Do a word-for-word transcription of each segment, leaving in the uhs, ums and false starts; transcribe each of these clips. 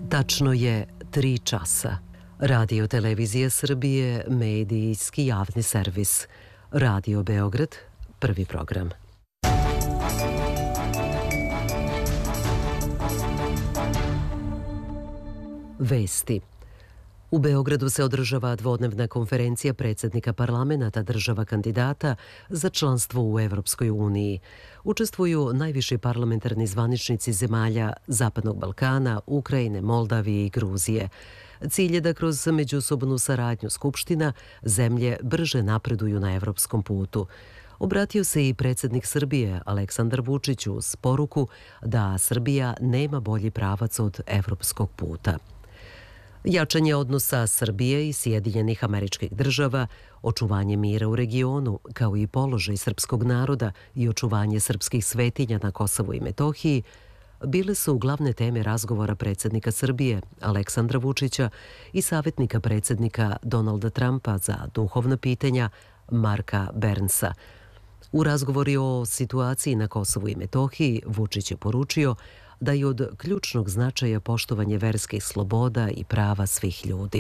Tačno je tri časa. Radio Televizija Srbije, medijski javni servis. Radio Beograd, prvi program. Vesti. U Beogradu se održava dvodnevna konferencija predsjednika parlamenta država kandidata za članstvo u Evropskoj uniji. Učestvuju najviši parlamentarni zvaničnici zemalja Zapadnog Balkana, Ukrajine, Moldavije i Gruzije. Cilj je da kroz međusobnu saradnju Skupština zemlje brže napreduju na evropskom putu. Obratio se i predsjednik Srbije Aleksandar Vučić uz poruku da Srbija nema bolji pravac od evropskog puta. Jačanje odnosa Srbije i Sjedinjenih Američkih Država, očuvanje mira u regionu, kao i položaj srpskog naroda i očuvanje srpskih svetinja na Kosovu i Metohiji, bile su glavne teme razgovora predsjednika Srbije Aleksandra Vučića i savjetnika predsjednika Donalda Trumpa za duhovna pitanja Marka Bernsa. U razgovori o situaciji na Kosovu i Metohiji Vučić je poručio da je od ključnog značaja poštovanje verskih sloboda i prava svih ljudi.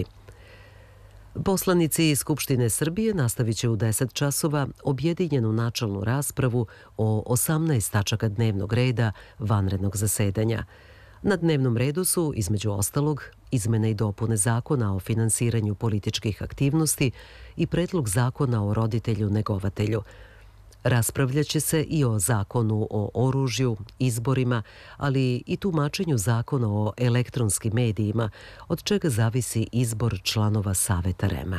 Poslanici Skupštine Srbije nastavit će u deset časova objedinjenu načelnu raspravu o osamnaest tačaka dnevnog reda vanrednog zasedanja. Na dnevnom redu su, između ostalog, izmene i dopune zakona o finansiranju političkih aktivnosti i predlog zakona o roditelju-negovatelju. Raspravljaće se i o zakonu o oružju, izborima, ali i tumačenju zakona o elektronskim medijima, od čega zavisi izbor članova Saveta REM-a.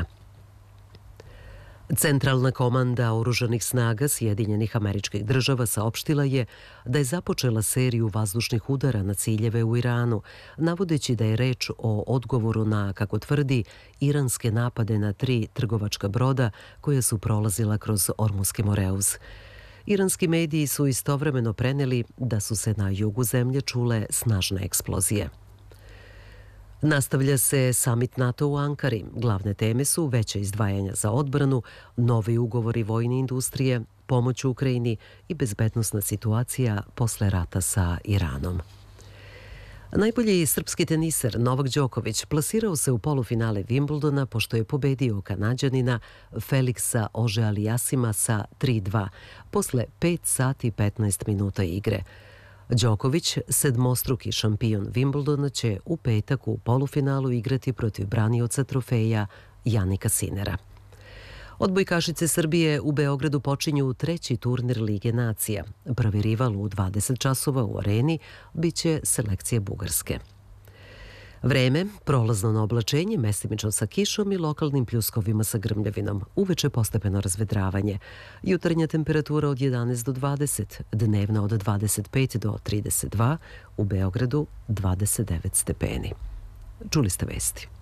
Centralna komanda oružanih snaga Sjedinjenih Američkih Država saopštila je da je započela seriju vazdušnih udara na ciljeve u Iranu, navodeći da je reč o odgovoru na, kako tvrdi, iranske napade na tri trgovačka broda koja su prolazila kroz Ormuski Moreuz. Iranski mediji su istovremeno preneli da su se na jugu zemlje čule snažne eksplozije. Nastavlja se samit NATO u Ankari. Glavne teme su veće izdvajanja za odbranu, novi ugovori vojne industrije, pomoć Ukrajini i bezbednosna situacija posle rata sa Iranom. Najbolji srpski teniser Novak Đoković plasirao se u polufinale Wimbledona pošto je pobedio Kanađanina Feliksa Ože-Alijasima sa tri dva posle pet sati i petnaest minuta igre. Đoković, sedmostruki šampion Wimbledona, će u petak u polufinalu igrati protiv branioca trofeja Janika Sinera. Odbojkašice Srbije u Beogradu počinju treći turnir Lige nacija. Prvi rival u dvadeset časova u Areni biće selekcija Bugarske. Vreme, prolazno na oblačenje, mestimično sa kišom i lokalnim pljuskovima sa grmljavinom. Uveče postepeno razvedravanje. Jutarnja temperatura od jedanaest do dvadeset, dnevna od dvadeset pet do trideset dva, u Beogradu dvadeset devet stepeni. Čuli ste vesti.